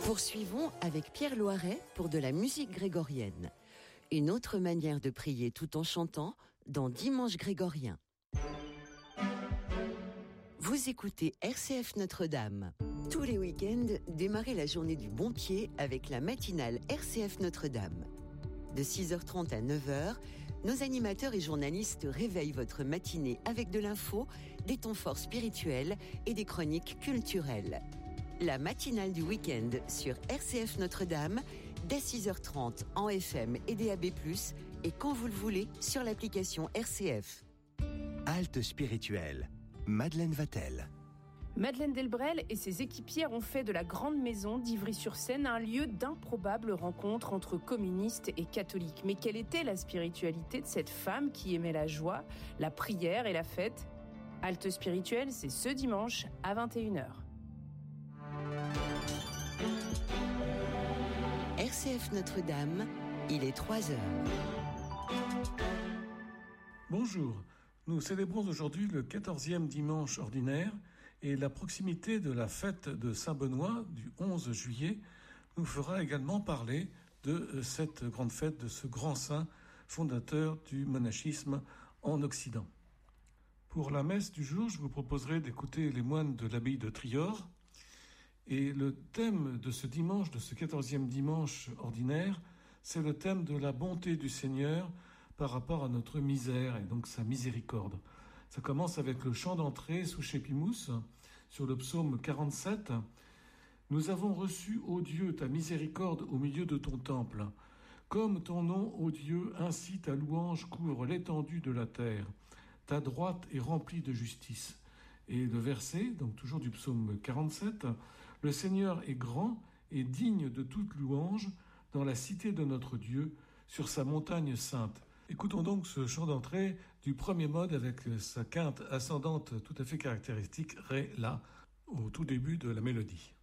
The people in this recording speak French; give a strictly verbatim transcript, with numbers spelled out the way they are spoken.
Poursuivons avec Pierre Loiret pour de la musique grégorienne. Une autre manière de prier tout en chantant dans Dimanche grégorien. Vous écoutez R C F Notre-Dame. Tous les week-ends, démarrez la journée du bon pied avec la matinale R C F Notre-Dame. De six heures trente à neuf heures, nos animateurs et journalistes réveillent votre matinée avec de l'info, des temps forts spirituels et des chroniques culturelles. La matinale du week-end sur R C F Notre-Dame, dès six heures trente en F M et D A B plus, et quand vous le voulez sur l'application R C F. Halte spirituelle, Madeleine Vatel. Madeleine Delbrel et ses équipières ont fait de la Grande Maison d'Ivry-sur-Seine un lieu d'improbables rencontres entre communistes et catholiques. Mais quelle était la spiritualité de cette femme qui aimait la joie, la prière et la fête ? Halte spirituelle, c'est ce dimanche à vingt et une heures. R C F Notre-Dame, il est trois heures. Bonjour, nous célébrons aujourd'hui le quatorzième dimanche ordinaire et la proximité de la fête de Saint-Benoît du onze juillet nous fera également parler de cette grande fête, de ce grand saint fondateur du monachisme en Occident. Pour la messe du jour, je vous proposerai d'écouter les moines de l'abbaye de Trior. Et le thème de ce dimanche, de ce quatorzième dimanche ordinaire, c'est le thème de la bonté du Seigneur par rapport à notre misère et donc sa miséricorde. Ça commence avec le chant d'entrée sous Chépimous, sur le psaume quarante-sept. « Nous avons reçu, ô Dieu, ta miséricorde au milieu de ton temple. Comme ton nom, ô Dieu, ainsi ta louange couvre l'étendue de la terre. Ta droite est remplie de justice. » Et le verset, donc toujours du psaume quarante-sept, « Le Seigneur est grand et digne de toute louange dans la cité de notre Dieu, sur sa montagne sainte. » Écoutons donc ce chant d'entrée du premier mode avec sa quinte ascendante tout à fait caractéristique, Ré, La, au tout début de la mélodie.